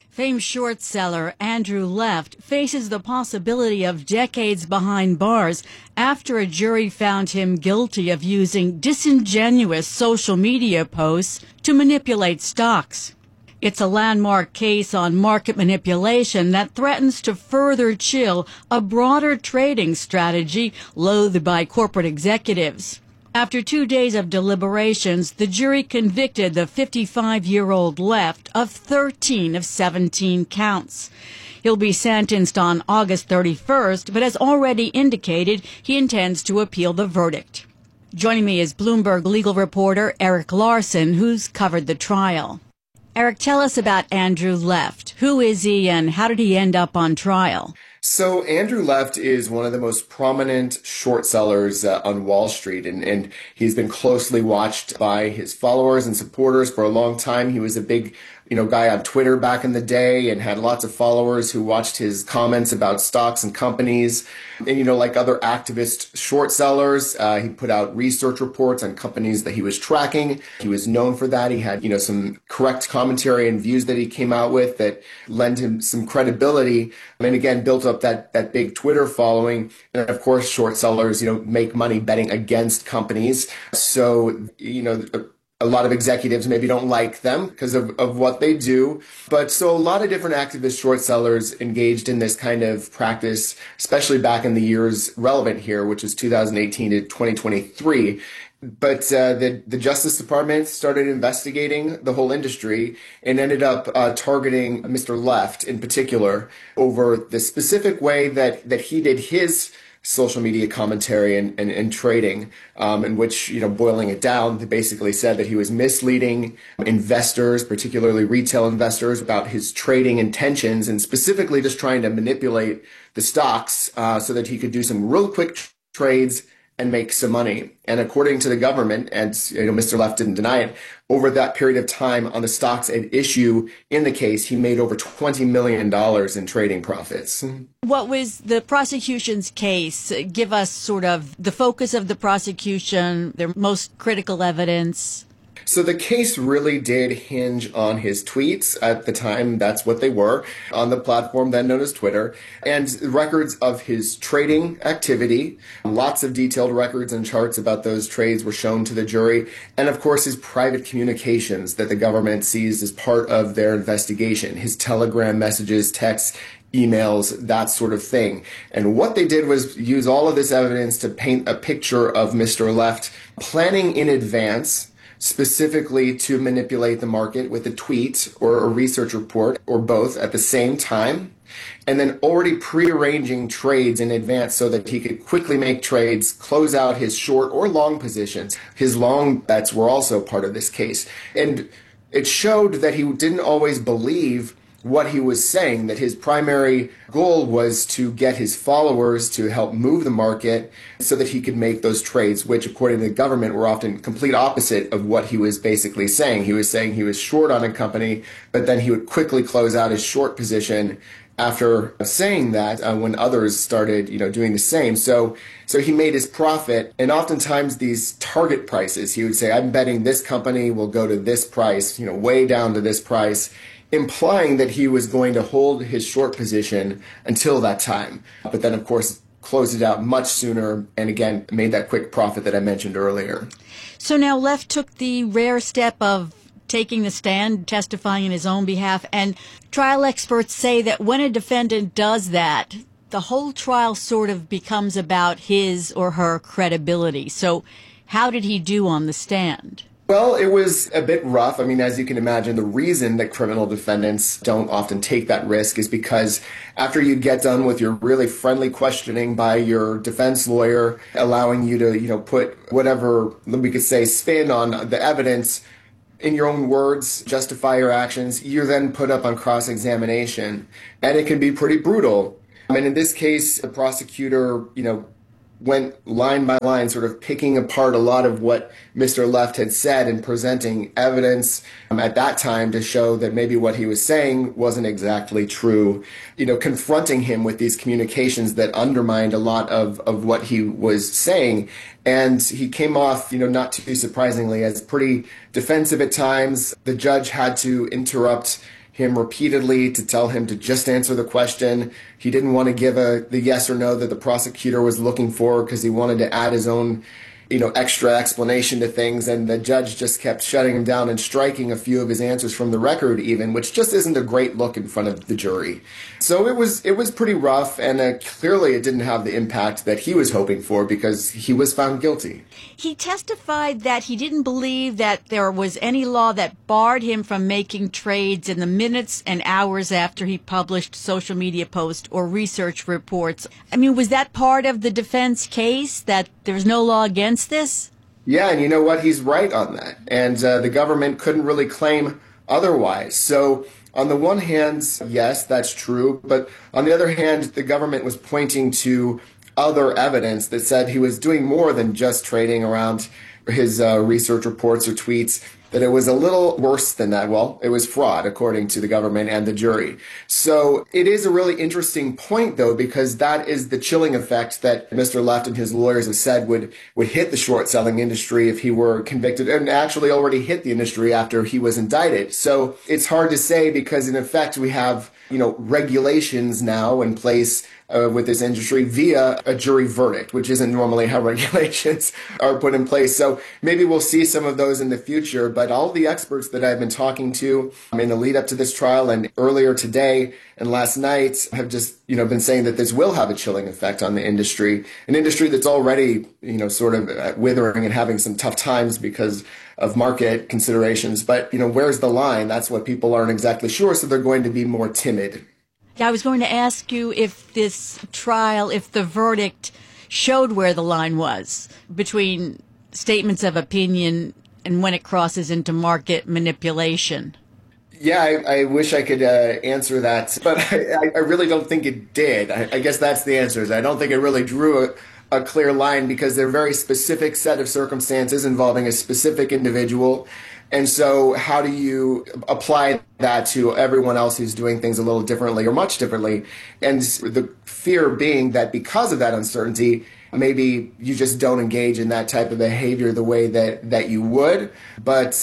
Famed short seller Andrew Left faces the possibility of decades behind bars after a jury found him guilty of using disingenuous social media posts to manipulate stocks. It's a landmark case on market manipulation that threatens to further chill a broader trading strategy loathed by corporate executives. After 2 days of deliberations, the jury convicted the 55-year-old Left of 13 of 17 counts. He'll be sentenced on August 31st, but has already indicated he intends to appeal the verdict. Joining me is Bloomberg legal reporter Eric Larson, who's covered the trial. Eric, tell us about Andrew Left. Who is he and how did he end up on trial? So Andrew Left is one of the most prominent short sellers on Wall Street, and he's been closely watched by his followers and supporters for a long time. He was a big, guy on Twitter back in the day and had lots of followers who watched his comments about stocks and companies. And, like other activist short sellers, he put out research reports on companies that he was tracking. He was known for that. He had, some correct commentary and views that he came out with that lent him some credibility. And again, built up that big Twitter following. And of course, short sellers, make money betting against companies. So, a lot of executives maybe don't like them because of what they do. But so a lot of different activist short sellers engaged in this kind of practice, especially back in the years relevant here, which is 2018 to 2023. But the Justice Department started investigating the whole industry and ended up targeting Mr. Left in particular over the specific way that he did his social media commentary and trading, in which, boiling it down, they basically said that he was misleading investors, particularly retail investors, about his trading intentions and specifically just trying to manipulate the stocks so that he could do some real quick trades and make some money. And according to the government, and Mr. Left didn't deny it, over that period of time on the stocks at issue in the case, he made over $20 million in trading profits. What was the prosecution's case? Give us sort of the focus of the prosecution, their most critical evidence. So the case really did hinge on his tweets. At the time, that's what they were, on the platform then known as Twitter, and records of his trading activity. Lots of detailed records and charts about those trades were shown to the jury. And of course, his private communications that the government seized as part of their investigation, his Telegram messages, texts, emails, that sort of thing. And what they did was use all of this evidence to paint a picture of Mr. Left planning in advance specifically to manipulate the market with a tweet or a research report or both at the same time, and then already prearranging trades in advance so that he could quickly make trades, close out his short or long positions. His long bets were also part of this case. And it showed that he didn't always believe what he was saying, that his primary goal was to get his followers to help move the market so that he could make those trades, which according to the government were often complete opposite of what he was basically saying. He was saying he was short on a company, but then he would quickly close out his short position after saying that when others started, doing the same. So he made his profit, and oftentimes these target prices, he would say, I'm betting this company will go to this price, way down to this price, implying that he was going to hold his short position until that time. But then, of course, closed it out much sooner and, again, made that quick profit that I mentioned earlier. So now Left took the rare step of taking the stand, testifying in his own behalf, and trial experts say that when a defendant does that, the whole trial sort of becomes about his or her credibility. So how did he do on the stand? Well, it was a bit rough. I mean, as you can imagine, the reason that criminal defendants don't often take that risk is because after you get done with your really friendly questioning by your defense lawyer, allowing you to, put whatever we could say spin on the evidence in your own words, justify your actions, you're then put up on cross-examination, and it can be pretty brutal. And in this case, the prosecutor, went line by line, sort of picking apart a lot of what Mr. Left had said and presenting evidence at that time to show that maybe what he was saying wasn't exactly true, confronting him with these communications that undermined a lot of what he was saying. And he came off, not too surprisingly, as pretty defensive at times. The judge had to interrupt him repeatedly to tell him to just answer the question. He didn't want to give the yes or no that the prosecutor was looking for because he wanted to add his own extra explanation to things, and the judge just kept shutting him down and striking a few of his answers from the record even, which just isn't a great look in front of the jury. So it was pretty rough, and clearly it didn't have the impact that he was hoping for because he was found guilty. He testified that he didn't believe that there was any law that barred him from making trades in the minutes and hours after he published social media posts or research reports. I mean, was that part of the defense case, that there's no law against this? Yeah, and you know what? He's right on that. And the government couldn't really claim otherwise. So on the one hand, yes, that's true. But on the other hand, the government was pointing to other evidence that said he was doing more than just trading around his research reports or tweets, that it was a little worse than that. Well, it was fraud, according to the government and the jury. So it is a really interesting point, though, because that is the chilling effect that Mr. Left and his lawyers have said would hit the short-selling industry if he were convicted, and actually already hit the industry after he was indicted. So it's hard to say because, in effect, we have regulations now in place with this industry via a jury verdict, which isn't normally how regulations are put in place. So maybe we'll see some of those in the future. But all the experts that I've been talking to in the lead up to this trial and earlier today and last night have just, been saying that this will have a chilling effect on the industry, an industry that's already, sort of withering and having some tough times because of market considerations. But, where's the line? That's what people aren't exactly sure. So they're going to be more timid. I was going to ask you if this trial, if the verdict showed where the line was between statements of opinion and when it crosses into market manipulation. Yeah, I wish I could answer that, but I really don't think it did. I guess that's the answer. I don't think it really drew a clear line because they're a very specific set of circumstances involving a specific individual. And so how do you apply that to everyone else who's doing things a little differently or much differently? And the fear being that because of that uncertainty, maybe you just don't engage in that type of behavior the way that you would. But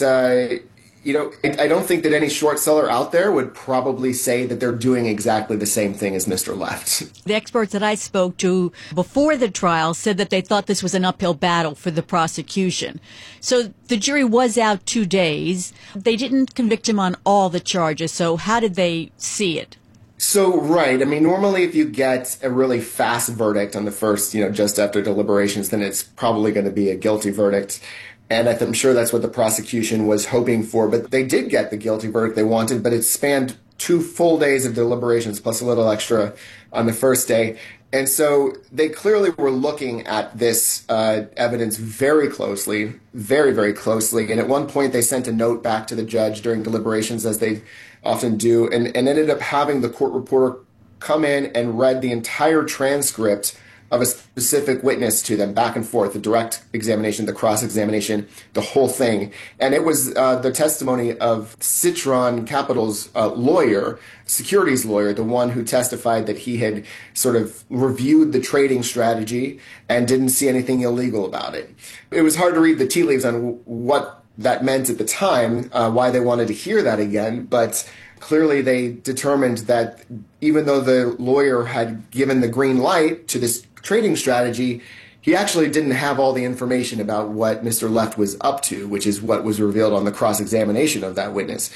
I don't think that any short seller out there would probably say that they're doing exactly the same thing as Mr. Left. The experts that I spoke to before the trial said that they thought this was an uphill battle for the prosecution. So the jury was out 2 days. They didn't convict him on all the charges. So how did they see it? So, right. I mean, normally if you get a really fast verdict on the first, just after deliberations, then it's probably going to be a guilty verdict. And I'm sure that's what the prosecution was hoping for. But they did get the guilty verdict they wanted, but it spanned 2 full days of deliberations plus a little extra on the first day. And so they clearly were looking at this evidence very closely, very, very closely. And at one point, they sent a note back to the judge during deliberations, as they often do, and ended up having the court reporter come in and read the entire transcript of a specific witness to them, back and forth, the direct examination, the cross-examination, the whole thing. And it was the testimony of Citron Capital's lawyer, securities lawyer, the one who testified that he had sort of reviewed the trading strategy and didn't see anything illegal about it. It was hard to read the tea leaves on what that meant at the time, why they wanted to hear that again, but clearly they determined that even though the lawyer had given the green light to this trading strategy, he actually didn't have all the information about what Mr. Left was up to, which is what was revealed on the cross-examination of that witness.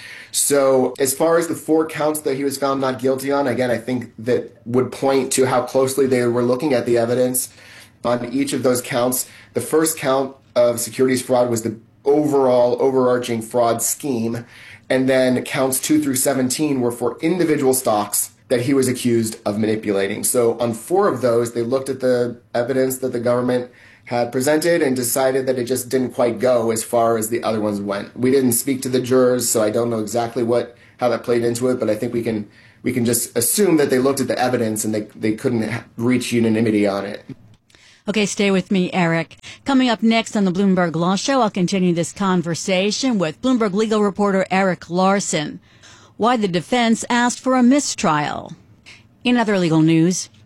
So as far as the 4 counts that he was found not guilty on, again, I think that would point to how closely they were looking at the evidence on each of those counts. The first count of securities fraud was the overall overarching fraud scheme. And then counts 2 through 17 were for individual stocks that he was accused of manipulating. So on 4 of those, they looked at the evidence that the government had presented and decided that it just didn't quite go as far as the other ones went. We didn't speak to the jurors, so I don't know exactly how that played into it, but I think we can just assume that they looked at the evidence and they couldn't reach unanimity on it. Okay, stay with me, Eric. Coming up next on the Bloomberg Law Show, I'll continue this conversation with Bloomberg legal reporter Eric Larson. Why the defense asked for a mistrial. In other legal news,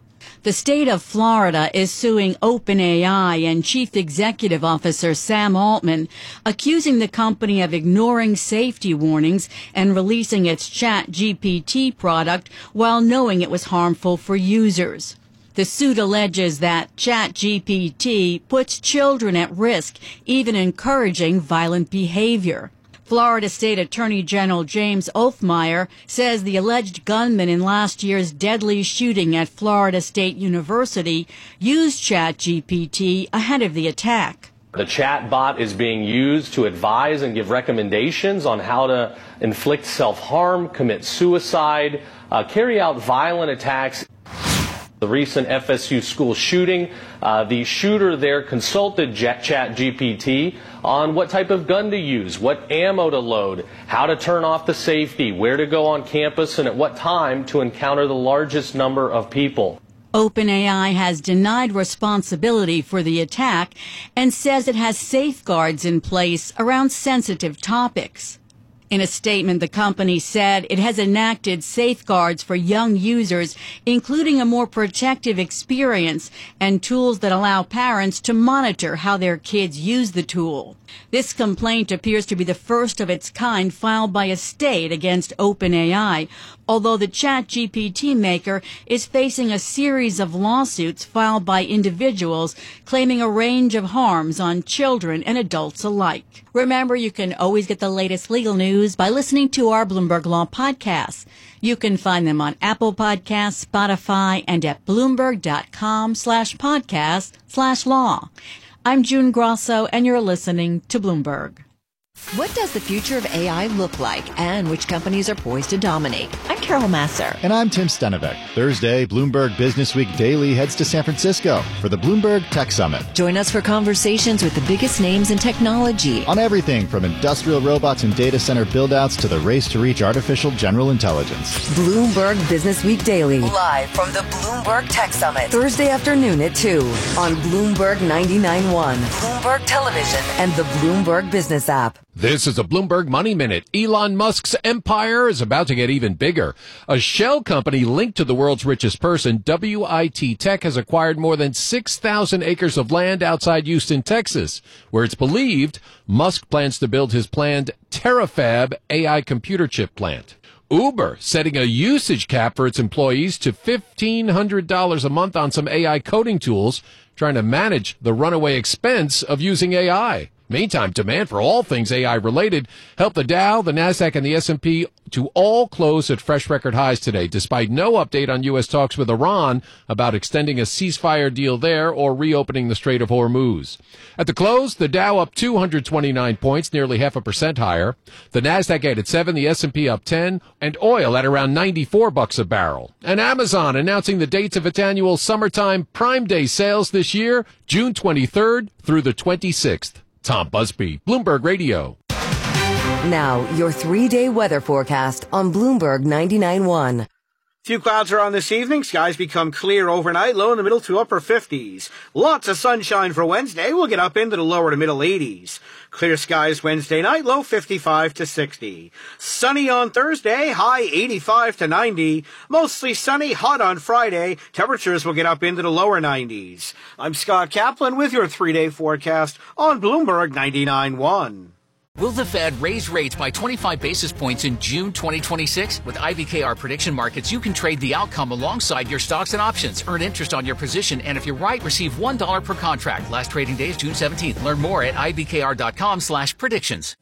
The state of Florida is suing OpenAI and Chief Executive Officer Sam Altman, accusing the company of ignoring safety warnings and releasing its ChatGPT product while knowing it was harmful for users. The suit alleges that ChatGPT puts children at risk, even encouraging violent behavior. Florida State Attorney General James Othmeyer says the alleged gunman in last year's deadly shooting at Florida State University used ChatGPT ahead of the attack. The chat bot is being used to advise and give recommendations on how to inflict self-harm, commit suicide, carry out violent attacks. The recent FSU school shooting, the shooter there consulted ChatGPT on what type of gun to use, what ammo to load, how to turn off the safety, where to go on campus, and at what time to encounter the largest number of people. OpenAI has denied responsibility for the attack and says it has safeguards in place around sensitive topics. In a statement, the company said it has enacted safeguards for young users, including a more protective experience and tools that allow parents to monitor how their kids use the tool. This complaint appears to be the first of its kind filed by a state against OpenAI, although the ChatGPT maker is facing a series of lawsuits filed by individuals claiming a range of harms on children and adults alike. Remember, you can always get the latest legal news by listening to our Bloomberg Law podcasts. You can find them on Apple Podcasts, Spotify, and at Bloomberg.com/podcast/law. I'm June Grosso, and you're listening to Bloomberg. What does the future of AI look like, and which companies are poised to dominate? I'm Carol Masser. And I'm Tim Stenevec. Thursday, Bloomberg Business Week Daily heads to San Francisco for the Bloomberg Tech Summit. Join us for conversations with the biggest names in technology. On everything from industrial robots and data center buildouts to the race to reach artificial general intelligence. Bloomberg Business Week Daily. Live from the Bloomberg Tech Summit. Thursday afternoon at 2 on Bloomberg 99.1, Bloomberg Television, and the Bloomberg Business app. This is a Bloomberg Money Minute. Elon Musk's empire is about to get even bigger. A shell company linked to the world's richest person, WIT Tech, has acquired more than 6,000 acres of land outside Houston, Texas, where it's believed Musk plans to build his planned Terafab AI computer chip plant. Uber setting a usage cap for its employees to $1,500 a month on some AI coding tools, trying to manage the runaway expense of using AI. Meantime, demand for all things AI-related helped the Dow, the Nasdaq, and the S&P to all close at fresh record highs today, despite no update on U.S. talks with Iran about extending a ceasefire deal there or reopening the Strait of Hormuz. At the close, the Dow up 229 points, nearly 0.5% higher. The Nasdaq added 7, the S&P up 10, and oil at around $94 a barrel. And Amazon announcing the dates of its annual summertime Prime Day sales this year, June 23rd through the 26th. Tom Busby, Bloomberg Radio. Now, your 3-day weather forecast on Bloomberg 99.1. Few clouds around this evening. Skies become clear overnight, low in the middle to upper 50s. Lots of sunshine for Wednesday. We'll get up into the lower to middle 80s. Clear skies Wednesday night, low 55 to 60. Sunny on Thursday, high 85 to 90. Mostly sunny, hot on Friday. Temperatures will get up into the lower 90s. I'm Scott Kaplan with your 3-day forecast on Bloomberg 99.1. Will the Fed raise rates by 25 basis points in June 2026? With IBKR Prediction Markets, you can trade the outcome alongside your stocks and options. Earn interest on your position, and if you're right, receive $1 per contract. Last trading day is June 17th. Learn more at ibkr.com/predictions.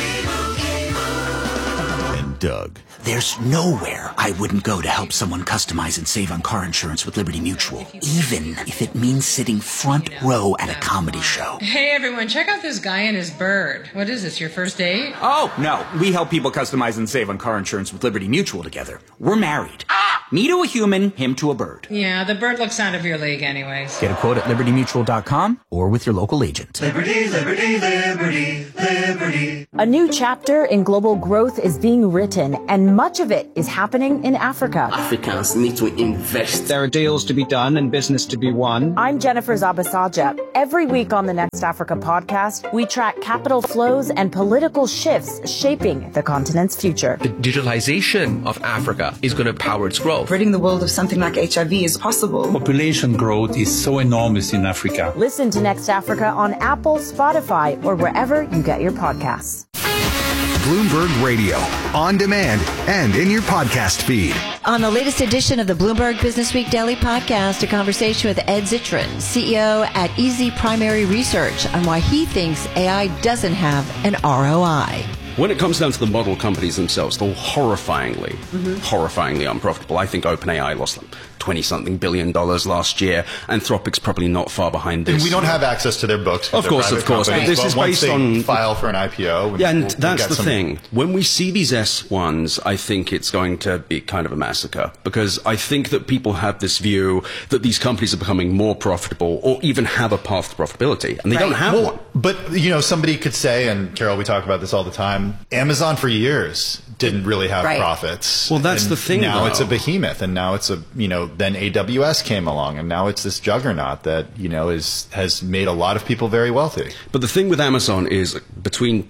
And Doug. There's nowhere I wouldn't go to help someone customize and save on car insurance with Liberty Mutual, even if it means sitting front row at a comedy show. Hey everyone, check out this guy and his bird. What is this, your first date? Oh, no. We help people customize and save on car insurance with Liberty Mutual together. We're married. Me to a human, him to a bird. Yeah, the bird looks out of your league anyways. Get a quote at libertymutual.com or with your local agent. Liberty, liberty, liberty, liberty. A new chapter in global growth is being written, and much of it is happening in Africa. Africans need to invest. There are deals to be done and business to be won. I'm Jennifer Zabasaja. Every week on the Next Africa podcast, we track capital flows and political shifts shaping the continent's future. The digitalization of Africa is going to power its growth. health. Ridding the world of something like HIV is possible. Population growth is so enormous in Africa. Listen to Next Africa on Apple, Spotify, or wherever you get your podcasts. Bloomberg Radio, on demand and in your podcast feed. On the latest edition of the Bloomberg Business Week Daily Podcast, a conversation with Ed Zitron, CEO at Easy Primary Research, on why he thinks AI doesn't have an ROI. When it comes down to the model companies themselves, they're horrifyingly unprofitable. I think OpenAI lost $20-something billion last year. Anthropic's probably not far behind this. And we don't have access to their books. Of course. But this is based on file for an IPO. Yeah, and that's the thing. When we see these S1s, I think it's going to be kind of a massacre, because I think that people have this view that these companies are becoming more profitable or even have a path to profitability, and they don't have one. But, somebody could say, and Carol, we talk about this all the time, Amazon for years didn't really have profits. Well, that's the thing. Now it's a behemoth, and now it's then AWS came along, and now it's this juggernaut that, has made a lot of people very wealthy. But the thing with Amazon is between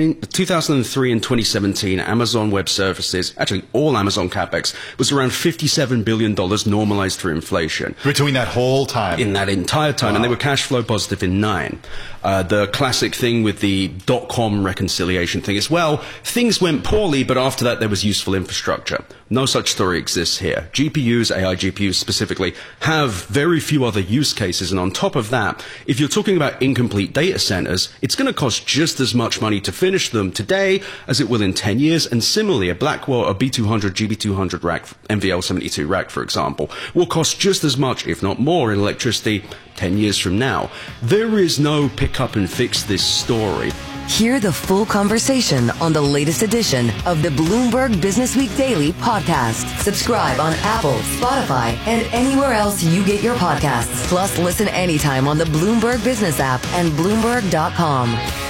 2003 and 2017, Amazon Web Services, actually all Amazon CapEx, was around $57 billion normalized for inflation. Between that whole time? In that entire time. Wow. And they were cash flow positive in 9. The classic thing with the .com reconciliation thing is, well, things went poorly, but after that there was useful infrastructure. No such story exists here. GPUs, AI GPUs specifically, have very few other use cases, and on top of that, if you're talking about incomplete data centers, it's going to cost just as much money to finish them today as it will in 10 years, and similarly, a Blackwell, a B200, GB200 rack, NVL72 rack, for example, will cost just as much, if not more, in electricity 10 years from now. There is no pick up and fix this story. Hear the full conversation on the latest edition of the Bloomberg Business Week Daily Podcast. Subscribe on Apple, Spotify, and anywhere else you get your podcasts. Plus, listen anytime on the Bloomberg Business app and Bloomberg.com.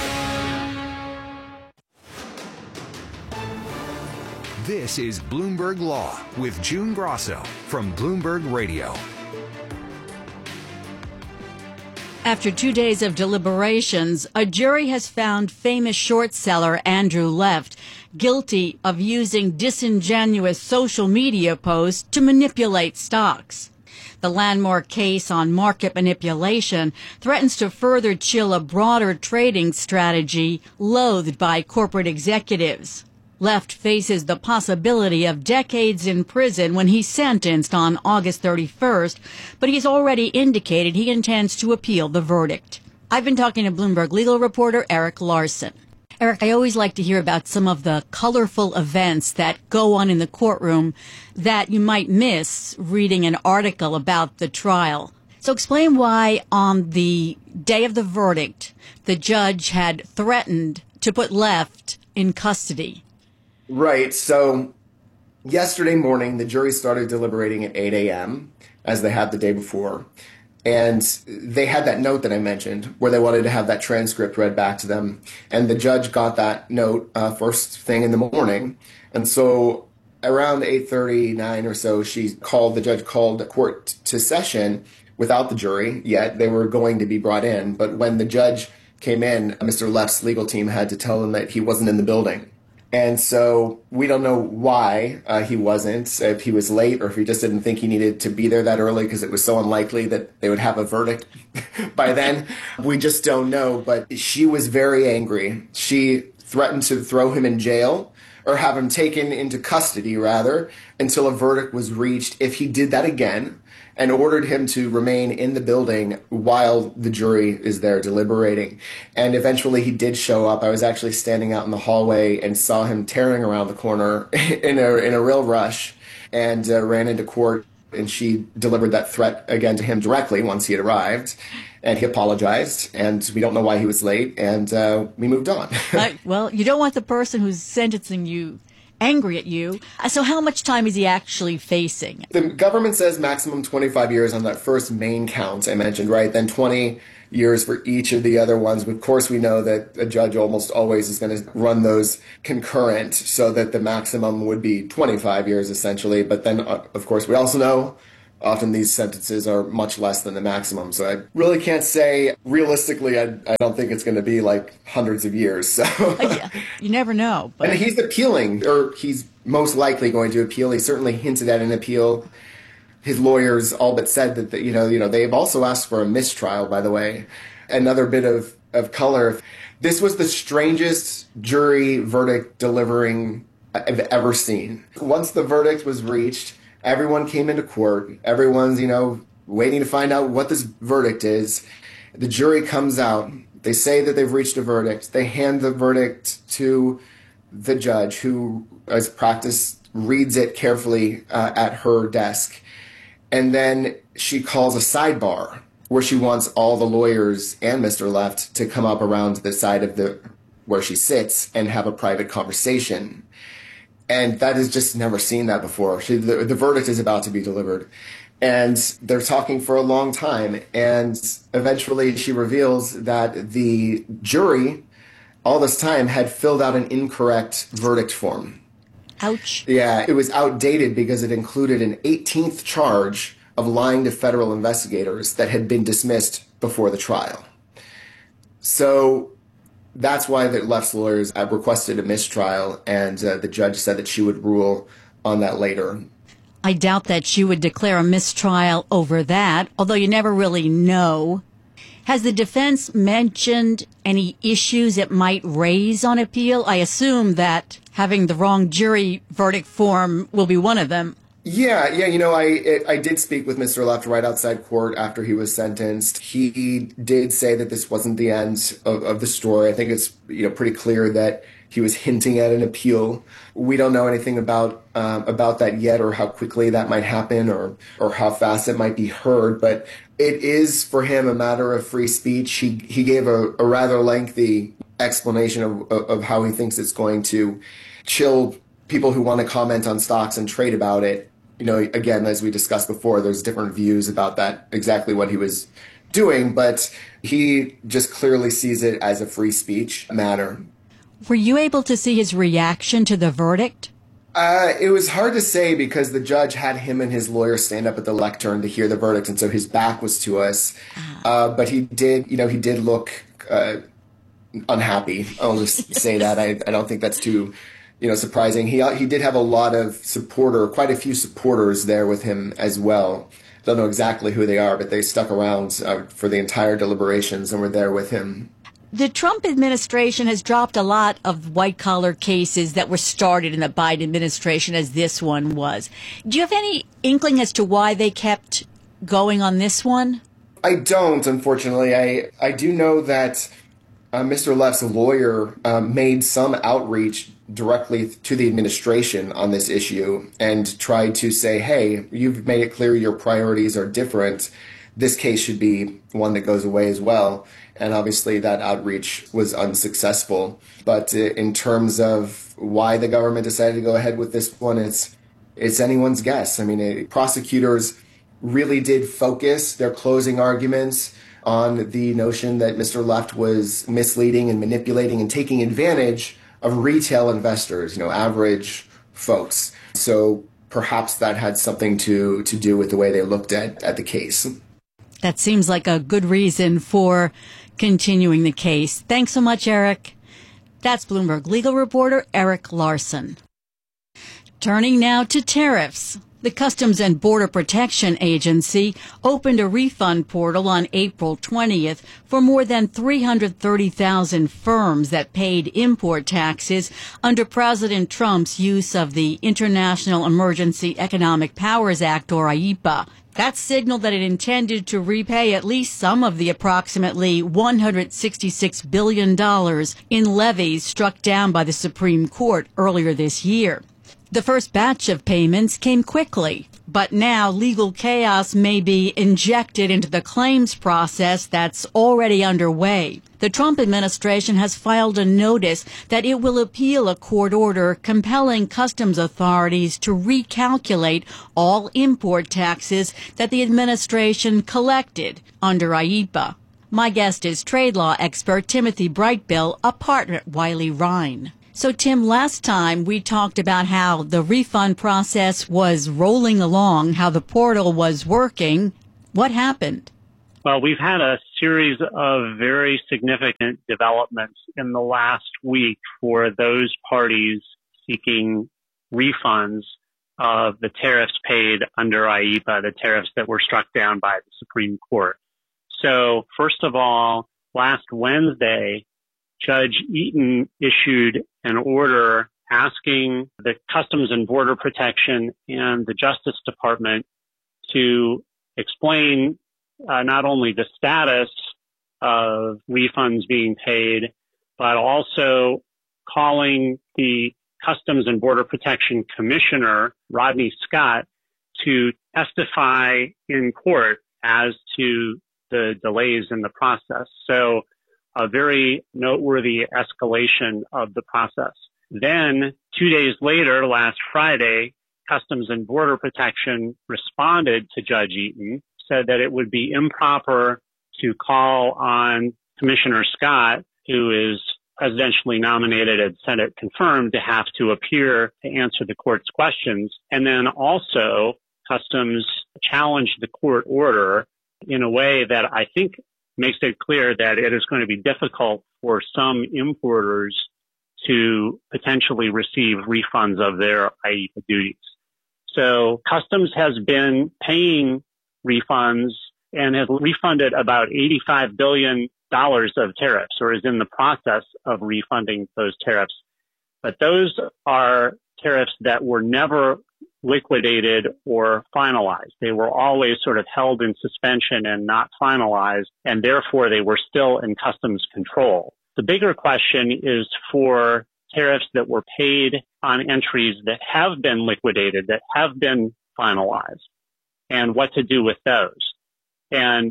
This is Bloomberg Law with June Grosso from Bloomberg Radio. After 2 days of deliberations, a jury has found famous short seller Andrew Left guilty of using disingenuous social media posts to manipulate stocks. The landmark case on market manipulation threatens to further chill a broader trading strategy loathed by corporate executives. Left faces the possibility of decades in prison when he's sentenced on August 31st, but he's already indicated he intends to appeal the verdict. I've been talking to Bloomberg legal reporter Eric Larson. Eric, I always like to hear about some of the colorful events that go on in the courtroom that you might miss reading an article about the trial. So explain why on the day of the verdict, the judge had threatened to put Left in custody. Right. So yesterday morning, the jury started deliberating at 8 a.m., as they had the day before. And they had that note that I mentioned where they wanted to have that transcript read back to them. And the judge got that note first thing in the morning. And so around 8:39 or so, the judge called the court to session without the jury yet. They were going to be brought in. But when the judge came in, Mr. Left's legal team had to tell him that he wasn't in the building. And so we don't know why he wasn't, if he was late or if he just didn't think he needed to be there that early because it was so unlikely that they would have a verdict by then. We just don't know. But she was very angry. She threatened to throw him in jail or have him taken into custody, rather, until a verdict was reached if he did that again, and ordered him to remain in the building while the jury is there deliberating. And eventually he did show up. I was actually standing out in the hallway and saw him tearing around the corner in a real rush, and ran into court. And she delivered that threat again to him directly once he had arrived. And he apologized, and we don't know why he was late, and we moved on. Well, you don't want the person who's sentencing you angry at you. So how much time is he actually facing? The government says maximum 25 years on that first main count I mentioned, right? Then 20 years for each of the other ones. Of course, we know that a judge almost always is going to run those concurrent so that the maximum would be 25 years essentially. But then, of course, we also know often these sentences are much less than the maximum. So I really can't say realistically, I don't think it's going to be like hundreds of years. So yeah, you never know. But. And he's appealing, or he's most likely going to appeal. He certainly hinted at an appeal. His lawyers all but said that, they've also asked for a mistrial, by the way. Another bit of color. This was the strangest jury verdict delivering I've ever seen. Once the verdict was reached, everyone came into court. Everyone's, waiting to find out what this verdict is. The jury comes out. They say that they've reached a verdict. They hand the verdict to the judge, who, as practice, reads it carefully at her desk. And then she calls a sidebar where she wants all the lawyers and Mr. Left to come up around the side of where she sits and have a private conversation. And that is just never seen that before. The verdict is about to be delivered. And they're talking for a long time. And eventually she reveals that the jury, all this time, had filled out an incorrect verdict form. Ouch. Yeah, it was outdated because it included an 18th charge of lying to federal investigators that had been dismissed before the trial. So that's why the Left's lawyers requested a mistrial, and the judge said that she would rule on that later. I doubt that she would declare a mistrial over that, although you never really know. Has the defense mentioned any issues it might raise on appeal? I assume that having the wrong jury verdict form will be one of them. Yeah, I did speak with Mr. Left right outside court after he was sentenced. He did say that this wasn't the end of the story. I think it's pretty clear that he was hinting at an appeal. We don't know anything about that yet, or how quickly that might happen, or how fast it might be heard. But it is for him a matter of free speech. He gave a rather lengthy explanation of how he thinks it's going to chill people who want to comment on stocks and trade about it. Again, as we discussed before, there's different views about that, exactly what he was doing, but he just clearly sees it as a free speech matter. Were you able to see his reaction to the verdict? It was hard to say because the judge had him and his lawyer stand up at the lectern to hear the verdict, and so his back was to us. But he did look unhappy. I'll just say that. I don't think that's too surprising. He did have quite a few supporters there with him as well. Don't know exactly who they are, but they stuck around for the entire deliberations and were there with him. The Trump administration has dropped a lot of white-collar cases that were started in the Biden administration, as this one was. Do you have any inkling as to why they kept going on this one? I don't, unfortunately. I do know that Mr. Left's lawyer made some outreach directly to the administration on this issue and tried to say, hey, you've made it clear your priorities are different. This case should be one that goes away as well. And obviously that outreach was unsuccessful. But in terms of why the government decided to go ahead with this one, it's anyone's guess. I mean, prosecutors really did focus their closing arguments on the notion that Mr. Left was misleading and manipulating and taking advantage of retail investors, average folks. So perhaps that had something to do with the way they looked at the case. That seems like a good reason for continuing the case. Thanks so much, Eric. That's Bloomberg legal reporter Eric Larson. Turning now to tariffs. The Customs and Border Protection Agency opened a refund portal on April 20th for more than 330,000 firms that paid import taxes under President Trump's use of the International Emergency Economic Powers Act, or IEEPA. That signaled that it intended to repay at least some of the approximately $166 billion in levies struck down by the Supreme Court earlier this year. The first batch of payments came quickly, but now legal chaos may be injected into the claims process that's already underway. The Trump administration has filed a notice that it will appeal a court order compelling customs authorities to recalculate all import taxes that the administration collected under IEEPA. My guest is trade law expert Timothy Brightbill, a partner at Wiley Rein. So, Tim, last time we talked about how the refund process was rolling along, how the portal was working. What happened? Well, we've had a series of very significant developments in the last week for those parties seeking refunds of the tariffs paid under IEEPA, the tariffs that were struck down by the Supreme Court. So first of all, last Wednesday, Judge Eaton issued an order asking the Customs and Border Protection and the Justice Department to explain not only the status of refunds being paid, but also calling the Customs and Border Protection Commissioner, Rodney Scott, to testify in court as to the delays in the process. So a very noteworthy escalation of the process. Then 2 days later, last Friday, Customs and Border Protection responded to Judge Eaton, said that it would be improper to call on Commissioner Scott, who is presidentially nominated and Senate confirmed, to have to appear to answer the court's questions. And then also Customs challenged the court order in a way that I think makes it clear that it is going to be difficult for some importers to potentially receive refunds of their IEEPA duties. So Customs has been paying refunds and has refunded about $85 billion of tariffs, or is in the process of refunding those tariffs. But those are tariffs that were never liquidated or finalized. They were always sort of held in suspension and not finalized, and therefore they were still in Customs control. The bigger question is for tariffs that were paid on entries that have been liquidated, that have been finalized, and what to do with those. And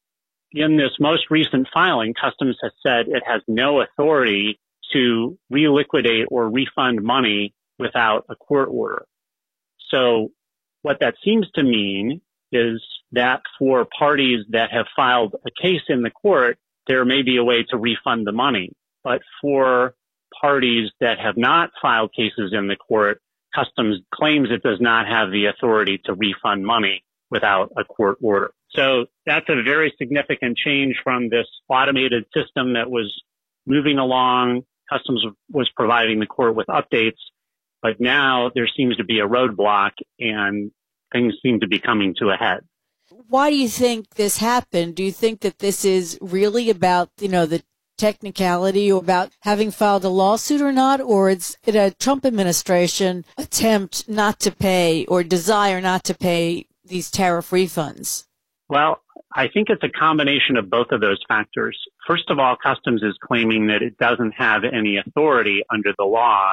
in this most recent filing, Customs has said it has no authority to reliquidate or refund money without a court order. So what that seems to mean is that for parties that have filed a case in the court, there may be a way to refund the money. But for parties that have not filed cases in the court, Customs claims it does not have the authority to refund money without a court order. So that's a very significant change from this automated system that was moving along. Customs was providing the court with updates, but now there seems to be a roadblock and things seem to be coming to a head. Why do you think this happened? Do you think that this is really about, the technicality or about having filed a lawsuit or not, or it's a Trump administration attempt not to pay or desire not to pay these tariff refunds? Well, I think it's a combination of both of those factors. First of all, Customs is claiming that it doesn't have any authority under the law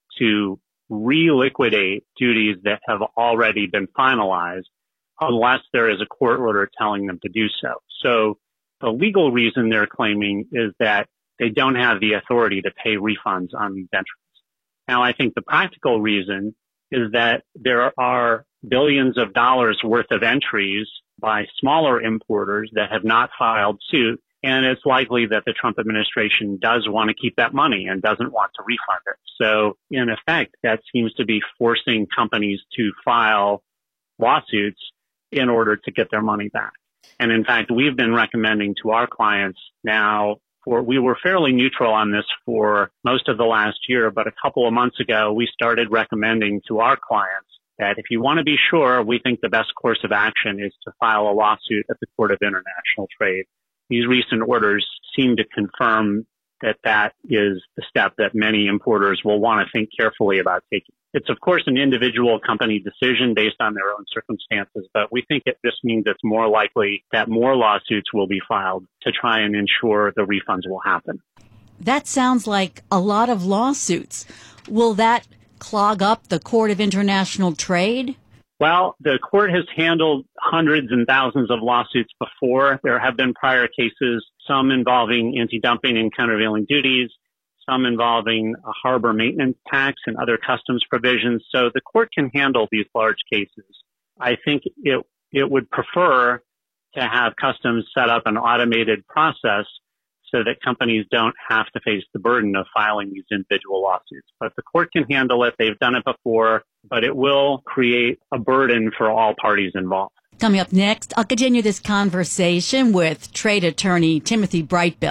to reliquidate duties that have already been finalized unless there is a court order telling them to do so. So the legal reason they're claiming is that they don't have the authority to pay refunds on these entries. Now, I think the practical reason is that there are billions of dollars worth of entries by smaller importers that have not filed suit, and it's likely that the Trump administration does want to keep that money and doesn't want to refund it. So in effect, that seems to be forcing companies to file lawsuits in order to get their money back. And in fact, we've been recommending to our clients now, we were fairly neutral on this for most of the last year, but a couple of months ago, we started recommending to our clients that if you want to be sure, we think the best course of action is to file a lawsuit at the Court of International Trade. These recent orders seem to confirm that that is the step that many importers will want to think carefully about taking. It's, of course, an individual company decision based on their own circumstances, but we think it just means it's more likely that more lawsuits will be filed to try and ensure the refunds will happen. That sounds like a lot of lawsuits. Will that clog up the Court of International Trade? Well, the court has handled hundreds and thousands of lawsuits before. There have been prior cases, some involving anti-dumping and countervailing duties, some involving a harbor maintenance tax and other customs provisions. So the court can handle these large cases. I think it would prefer to have Customs set up an automated process so that companies don't have to face the burden of filing these individual lawsuits. But the court can handle it. They've done it before, but it will create a burden for all parties involved. Coming up next, I'll continue this conversation with trade attorney Timothy Brightbill.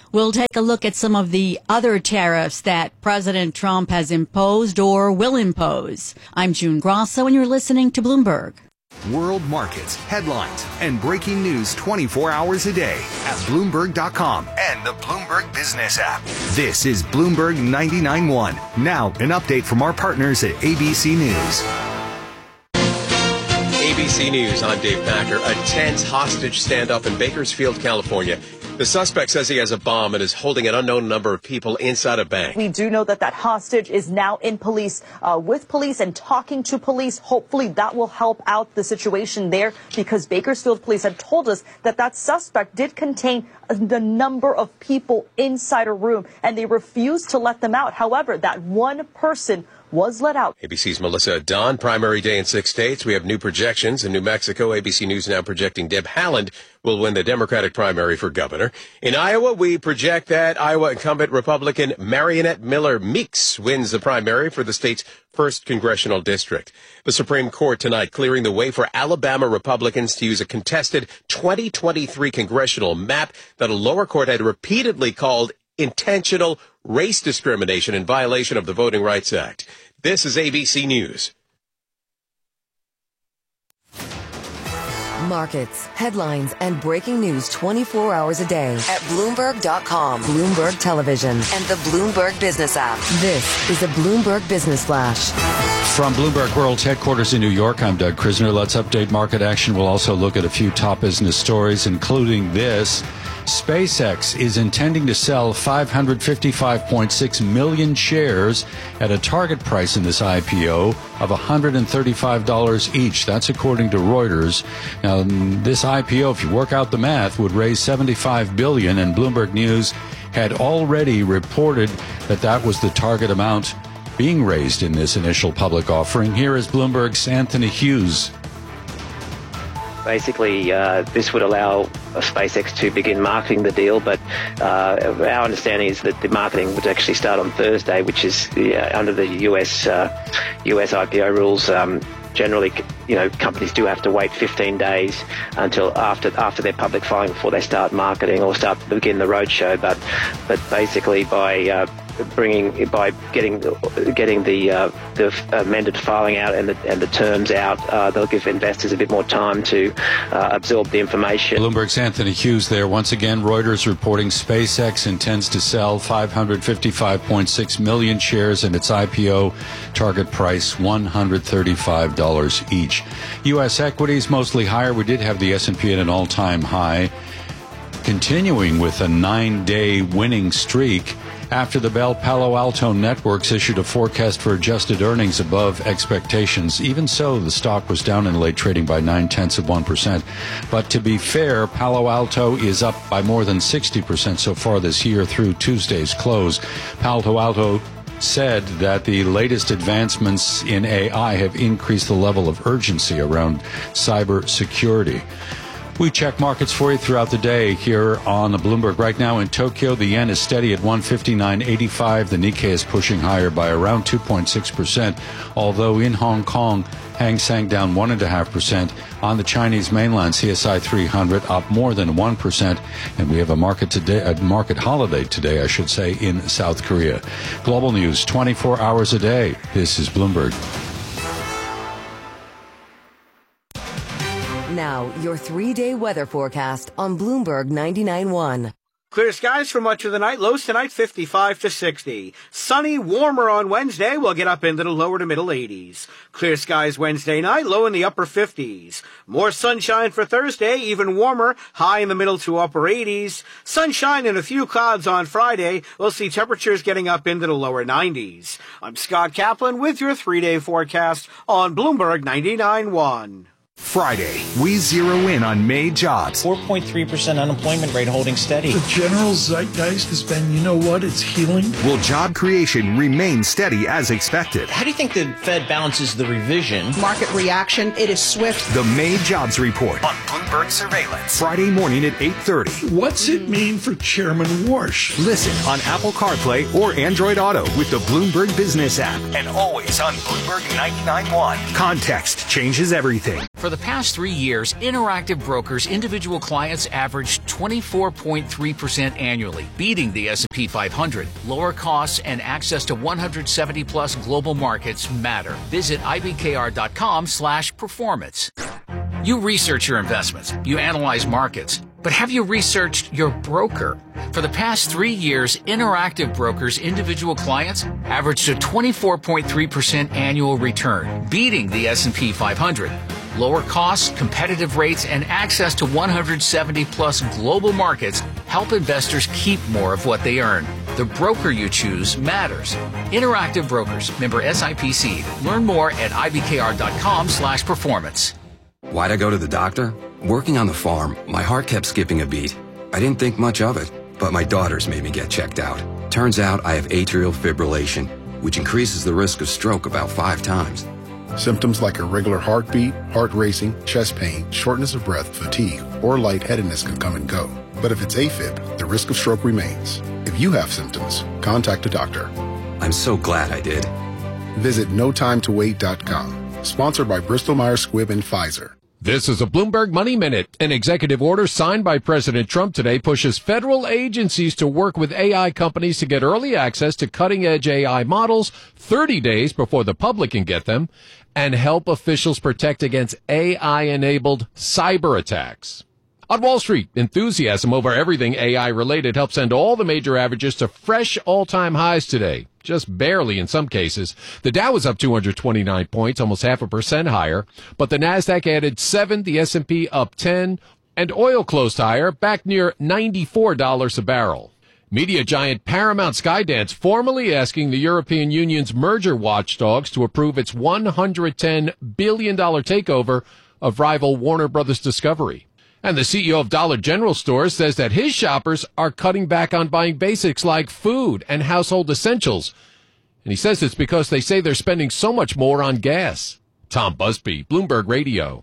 We'll take a look at some of the other tariffs that President Trump has imposed or will impose. I'm June Grosso, and you're listening to Bloomberg. World markets, headlines, and breaking news 24 hours a day at Bloomberg.com and the Bloomberg Business app. This is Bloomberg 99.1. Now, an update from our partners at ABC News. ABC News, I'm Dave Packer. A tense hostage standoff in Bakersfield, California. The suspect says he has a bomb and is holding an unknown number of people inside a bank. We do know that hostage is now in police, with police and talking to police. Hopefully that will help out the situation there, because Bakersfield police had told us that suspect did contain the number of people inside a room, and they refused to let them out. However, that one person was let out. ABC's Melissa Don, primary day in 6 states. We have new projections. In New Mexico, ABC News now projecting Deb Haaland will win the Democratic primary for governor. In Iowa, we project that Iowa incumbent Republican Marionette Miller Meeks wins the primary for the state's first congressional district. The Supreme Court tonight clearing the way for Alabama Republicans to use a contested 2023 congressional map that a lower court had repeatedly called intentional race discrimination in violation of the Voting Rights Act. This is ABC News. Markets, headlines, and breaking news 24 hours a day at Bloomberg.com, Bloomberg Television, and the Bloomberg Business app. This is a Bloomberg Business Flash. From Bloomberg World Headquarters in New York, I'm Doug Krisner. Let's update market action. We'll also look at a few top business stories, including this. SpaceX is intending to sell 555.6 million shares at a target price in this IPO of $135 each. That's according to Reuters. Now, this IPO, if you work out the math, would raise $75 billion, and Bloomberg News had already reported that was the target amount being raised in this initial public offering. Here is Bloomberg's Anthony Hughes. Basically, this would allow SpaceX to begin marketing the deal, but our understanding is that the marketing would actually start on Thursday, which is under the US IPO rules. Generally, companies do have to wait 15 days until after their public filing before they start marketing or start to begin the roadshow. But basically, by getting the amended filing out and the terms out, they'll give investors a bit more time to absorb the information. Bloomberg's Anthony Hughes there. Once again, Reuters reporting SpaceX intends to sell 555.6 million shares in its IPO, target price $135 each. U.S. equities mostly higher. We did have the S&P at an all-time high, continuing with a 9-day winning streak after the Bell Palo Alto Networks issued a forecast for adjusted earnings above expectations. Even so, the stock was down in late trading by 0.9%. But to be fair, Palo Alto is up by more than 60% so far this year through Tuesday's close. Palo Alto said that the latest advancements in AI have increased the level of urgency around cybersecurity. We check markets for you throughout the day here on the Bloomberg. Right now in Tokyo, the yen is steady at 159.85. The Nikkei is pushing higher by around 2.6%, although in Hong Kong, Hang Seng down 1.5%. On the Chinese mainland, CSI 300 up more than 1%. And we have a market holiday today, I should say, in South Korea. Global news 24 hours a day. This is Bloomberg. Now, your 3-day weather forecast on Bloomberg 99.1. Clear skies for much of the night. Lows tonight 55 to 60. Sunny, warmer on Wednesday. We'll get up into the lower to middle 80s. Clear skies Wednesday night. Low in the upper 50s. More sunshine for Thursday. Even warmer. High in the middle to upper 80s. Sunshine and a few clouds on Friday. We'll see temperatures getting up into the lower 90s. I'm Scott Kaplan with your 3-day forecast on Bloomberg 99.1. Friday, we zero in on May jobs. 4.3% unemployment rate holding steady. The general zeitgeist has been, it's healing. Will job creation remain steady as expected? How do you think the Fed balances the revision? Market reaction, it is swift. The May jobs report on Bloomberg Surveillance. Friday morning at 8:30. What's it mean for Chairman Warsh? Listen on Apple CarPlay or Android Auto with the Bloomberg Business app. And always on Bloomberg 99.1. Context changes everything. For the past 3 years, Interactive Brokers individual clients averaged 24.3% annually, beating the S&P 500. Lower costs and access to 170-plus global markets matter. Visit ibkr.com/performance. You research your investments. You analyze markets. But have you researched your broker? For the past 3 years, Interactive Brokers individual clients averaged a 24.3% annual return, beating the S&P 500. Lower costs, competitive rates, and access to 170-plus global markets help investors keep more of what they earn. The broker you choose matters. Interactive Brokers, member SIPC. Learn more at ibkr.com/performance. Why'd I go to the doctor? Working on the farm, my heart kept skipping a beat. I didn't think much of it, but my daughters made me get checked out. Turns out I have atrial fibrillation, which increases the risk of stroke about 5 times. Symptoms like irregular heartbeat, heart racing, chest pain, shortness of breath, fatigue, or lightheadedness can come and go. But if it's AFib, the risk of stroke remains. If you have symptoms, contact a doctor. I'm so glad I did. Visit notimetowait.com. Sponsored by Bristol-Myers Squibb and Pfizer. This is a Bloomberg Money Minute. An executive order signed by President Trump today pushes federal agencies to work with AI companies to get early access to cutting-edge AI models 30 days before the public can get them and help officials protect against AI-enabled cyber attacks. On Wall Street, enthusiasm over everything AI-related helped send all the major averages to fresh all-time highs today. Just barely in some cases. The Dow was up 229 points, almost 0.5% higher, but the Nasdaq added 7, the S&P up 10, and oil closed higher, back near $94 a barrel. Media giant Paramount Skydance formally asking the European Union's merger watchdogs to approve its $110 billion takeover of rival Warner Brothers Discovery. And the CEO of Dollar General Stores says that his shoppers are cutting back on buying basics like food and household essentials. And he says it's because they say they're spending so much more on gas. Tom Busby, Bloomberg Radio.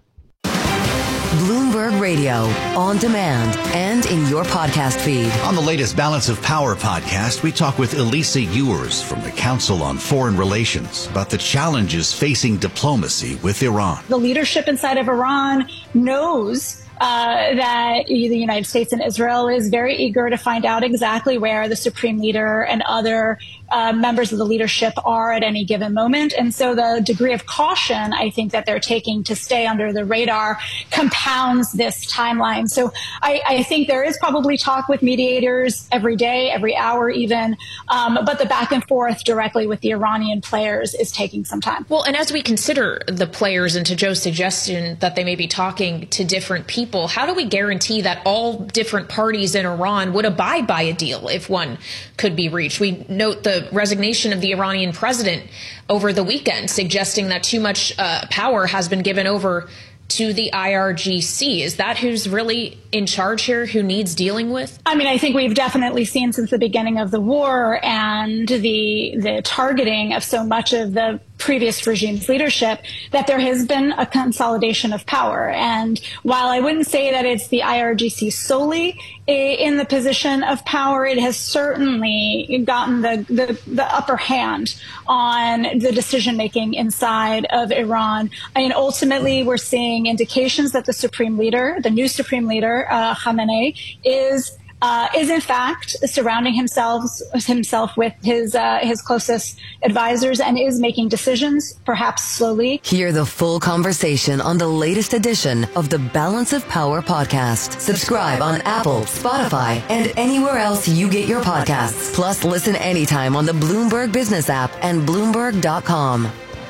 Bloomberg Radio, on demand and in your podcast feed. On the latest Balance of Power podcast, we talk with Elisa Ewers from the Council on Foreign Relations about the challenges facing diplomacy with Iran. The leadership inside of Iran knows that the United States and Israel is very eager to find out exactly where the supreme leader and other members of the leadership are at any given moment. And so the degree of caution I think that they're taking to stay under the radar compounds this timeline. So I think there is probably talk with mediators every day, every hour even, but the back and forth directly with the Iranian players is taking some time. Well, and as we consider the players, and to Joe's suggestion that they may be talking to different people, how do we guarantee that all different parties in Iran would abide by a deal if one could be reached? We note the resignation of the Iranian president over the weekend, suggesting that too much power has been given over to the IRGC. Is that who's really in charge here, who needs dealing with? I mean, I think we've definitely seen since the beginning of the war and the targeting of so much of the previous regime's leadership that there has been a consolidation of power. And while I wouldn't say that it's the IRGC solely in the position of power, it has certainly gotten the upper hand on the decision making inside of Iran. I mean, ultimately, we're seeing indications that the supreme leader, the new supreme leader, Khamenei, is in fact surrounding himself with his closest advisors and is making decisions, perhaps slowly. Hear the full conversation on the latest edition of the Balance of Power podcast. Subscribe on Apple, Spotify, and anywhere else you get your podcasts. Plus, listen anytime on the Bloomberg Business app and Bloomberg.com.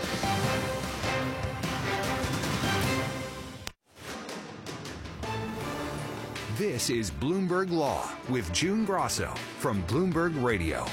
This is Bloomberg Law with June Grasso from Bloomberg Radio.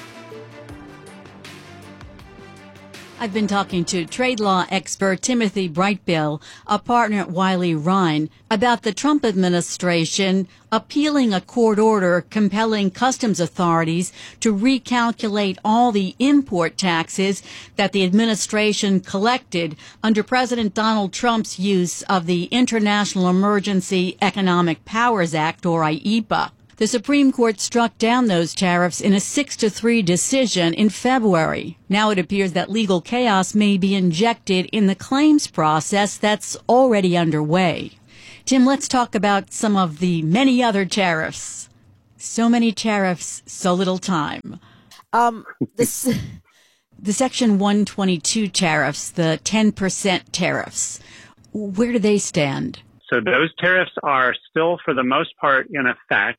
I've been talking to trade law expert Timothy Brightbill, a partner at Wiley Rein, about the Trump administration appealing a court order compelling customs authorities to recalculate all the import taxes that the administration collected under President Donald Trump's use of the International Emergency Economic Powers Act, or IEPA. The Supreme Court struck down those tariffs in a 6-3 decision in February. Now it appears that legal chaos may be injected in the claims process that's already underway. Tim, let's talk about some of the many other tariffs. So many tariffs, so little time. The Section 122 tariffs, the 10% tariffs, where do they stand? So those tariffs are still, for the most part, in effect.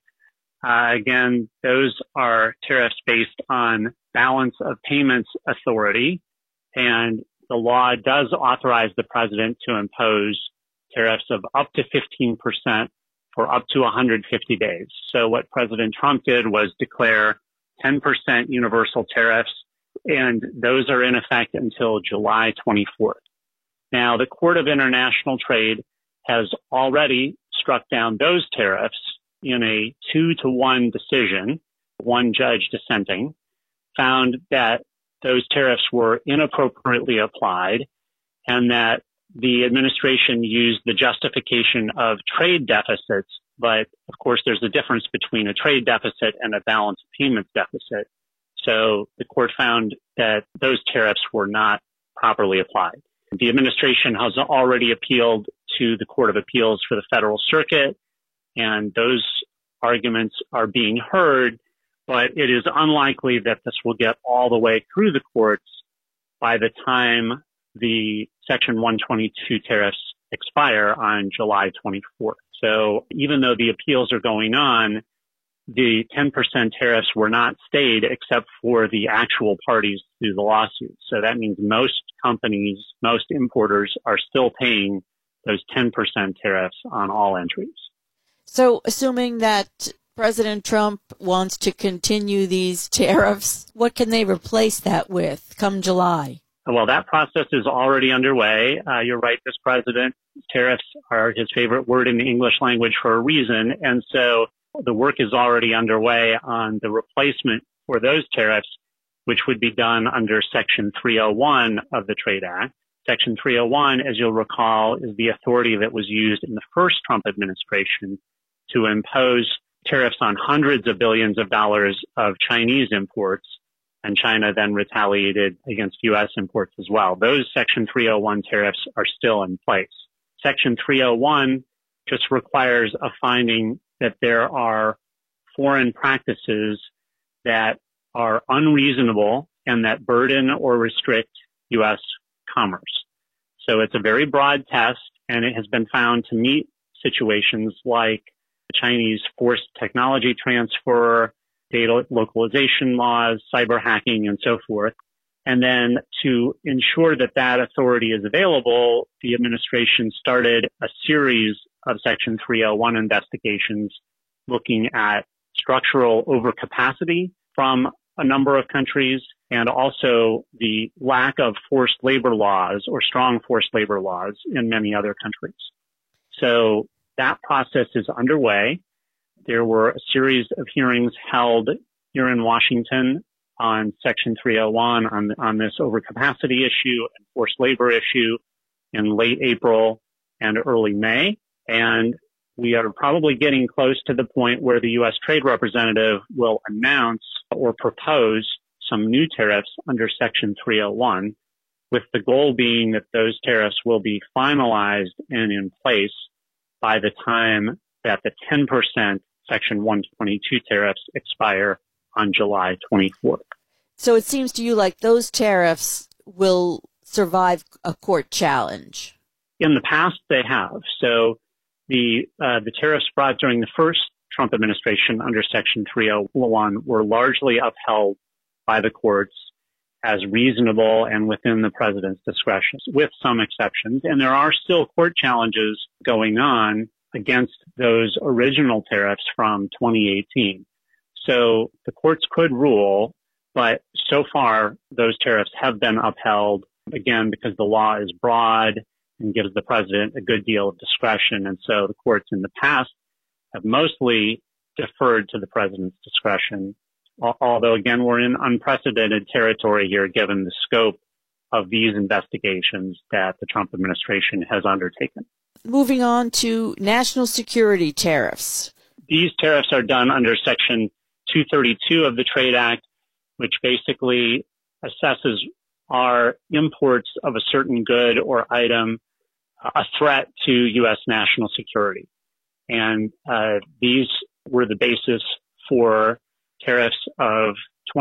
Again, those are tariffs based on balance of payments authority, and the law does authorize the president to impose tariffs of up to 15% for up to 150 days. So what President Trump did was declare 10% universal tariffs, and those are in effect until July 24th. Now, the Court of International Trade has already struck down those tariffs in a 2-1 decision. One judge dissenting found that those tariffs were inappropriately applied and that the administration used the justification of trade deficits. But of course, there's a difference between a trade deficit and a balance of payments deficit. So the court found that those tariffs were not properly applied. The administration has already appealed to the Court of Appeals for the Federal Circuit, and those arguments are being heard, but it is unlikely that this will get all the way through the courts by the time the Section 122 tariffs expire on July 24th. So even though the appeals are going on, the 10% tariffs were not stayed except for the actual parties to the lawsuit. So that means most companies, most importers are still paying those 10% tariffs on all entries. So assuming that President Trump wants to continue these tariffs, what can they replace that with come July? Well, that process is already underway. You're right, this president, tariffs are his favorite word in the English language for a reason. And so the work is already underway on the replacement for those tariffs, which would be done under Section 301 of the Trade Act. Section 301, as you'll recall, is the authority that was used in the first Trump administration to impose tariffs on hundreds of billions of dollars of Chinese imports, and China then retaliated against U.S. imports as well. Those Section 301 tariffs are still in place. Section 301 just requires a finding that there are foreign practices that are unreasonable and that burden or restrict U.S. commerce. So it's a very broad test, and it has been found to meet situations like the Chinese forced technology transfer, data localization laws, cyber hacking, and so forth. And then to ensure that that authority is available, the administration started a series of Section 301 investigations looking at structural overcapacity from a number of countries and also the lack of forced labor laws or strong forced labor laws in many other countries. So that process is underway. There were a series of hearings held here in Washington on Section 301 on this overcapacity issue and forced labor issue in late April and early May. And we are probably getting close to the point where the U.S. Trade Representative will announce or propose some new tariffs under Section 301, with the goal being that those tariffs will be finalized and in place by the time that the 10% Section 122 tariffs expire on July 24th. So it seems to you like those tariffs will survive a court challenge. In the past, they have. So the tariffs brought during the first Trump administration under Section 301 were largely upheld by the courts as reasonable and within the president's discretion, with some exceptions. And there are still court challenges going on against those original tariffs from 2018. So the courts could rule, but so far those tariffs have been upheld, again, because the law is broad and gives the president a good deal of discretion. And so the courts in the past have mostly deferred to the president's discretion, although, again, we're in unprecedented territory here given the scope of these investigations that the Trump administration has undertaken. Moving on to national security tariffs. these tariffs are done under Section 232 of the Trade Act, which basically assesses are imports of a certain good or item a threat to U.S. national security. And these were the basis for tariffs of